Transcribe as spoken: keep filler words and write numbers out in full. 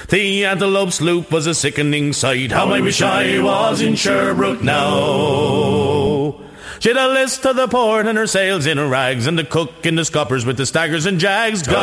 The Antelope sloop was a sickening sight. How I wish I was in Sherbrooke now. She'd a list to the port and her sails in her rags, and the cook in the scuppers with the staggers and jags.